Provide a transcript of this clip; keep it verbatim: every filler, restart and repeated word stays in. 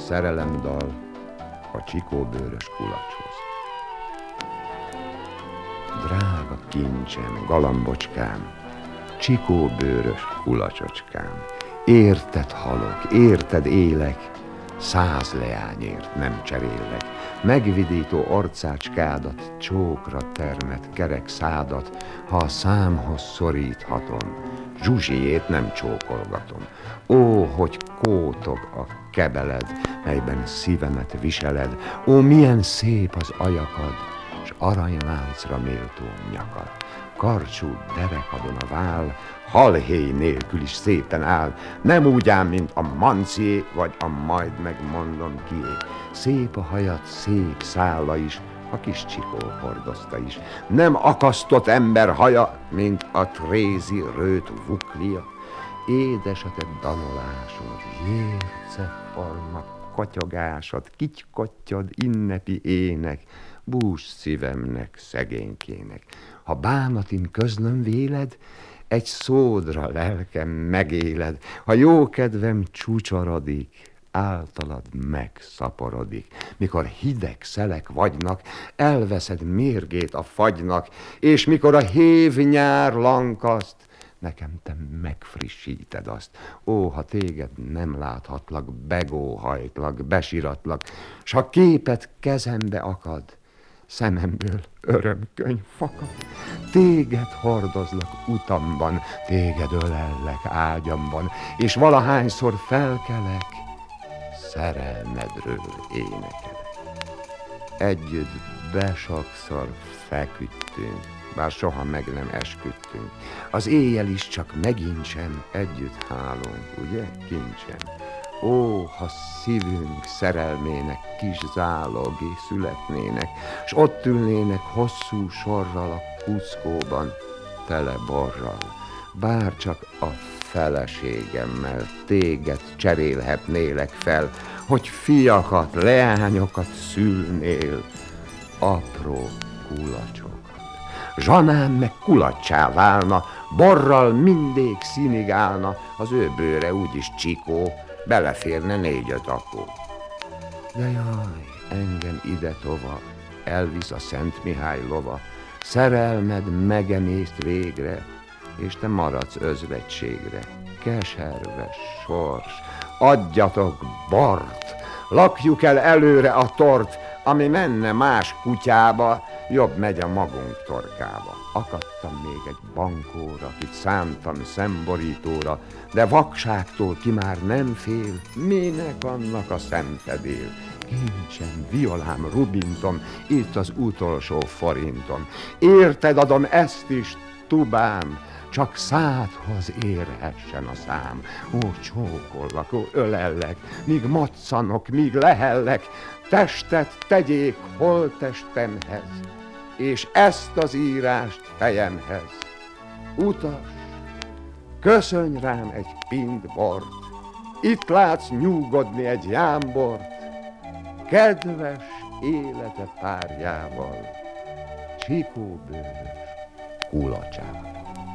szerelemdal a csikóbőrös kulacshoz. Drága kincsem, galambocskám, csikóbőrös kulacsocskám, érted halok, érted élek, száz leányért nem cserélek, megvidító arcácskádat, csókra termet kerek szádat, ha a számhoz szoríthatom, Zsuzsiét nem csókolgatom. Ó, hogy kótog a kebeled, melyben szívemet viseled, ó, milyen szép az ajakad, s aranyláncra méltó nyakad. Karcsú derekadon a vál, halhéj nélkül is szépen áll, nem úgy ám, mint a mancié, vagy a majd megmondom kié. Szép a hajat, szép szálla is, a kis csikó hordozta is. Nem akasztott ember haja, mint a trézi rőt vuklia. Édes a te danolásod, jérceforma kotyogásod, kitykotyod innepi ének, bús szívemnek, szegénykének. Ha bánatin közlöm véled, egy szódra lelkem megéled, ha jó kedvem csúcsorodik, általad megszaporodik. Mikor hideg szelek vagynak, elveszed mérgét a fagynak, és mikor a hév nyár lankaszt, nekem te megfrissíted azt. Ó, ha téged nem láthatlak, begóhajtlak, besiratlak, s ha képet kezembe akad, szememből örömkönyv fakad. Téged hordozlak utamban, téged ölellek ágyamban, és valahányszor felkelek, szerelmedről énekelek. Együtt besokszor feküdtünk, bár soha meg nem esküdtünk. Az éjjel is csak megincsem, együtt hálunk, ugye, kincsem? Ó, ha szívünk szerelmének kis zálogi születnének, s ott ülnének hosszú sorral a kuckóban, tele borral, bár csak a feleségemmel téged cserélhetnélek fel, hogy fiakat, leányokat szülnél, apró kulacsokat. Zsanám meg kulacsá válna, borral mindig színig állna, az ő bőre úgyis csikó, beleférne négy-öt akó. De jaj, engem ide tova, elvisz a Szent Mihály lova, szerelmed megemészt végre, és te maradsz özvegységre. Keserves sors, adjatok bort, lakjuk el előre a tort, ami menne más kutyába, jobb megy a magunk torkába. Akadtam még egy bankóra, kit szántam szemborítóra, de vakságtól ki már nem fél, minek annak a szemfedél. Kincsem, violám, rubintom, itt az utolsó forintom. Érted adom ezt is, tubám, csak szádhoz érhessen a szám. Ó, csókollak, ó, ölellek, míg moccanok, míg lehellek, testet tegyék holttestemhez, és ezt az írást fejemhez. Utas, köszönj rám egy pint bort, itt látsz nyugodni egy jámbort, kedves élete párjával, csikóbőrös kulacsával.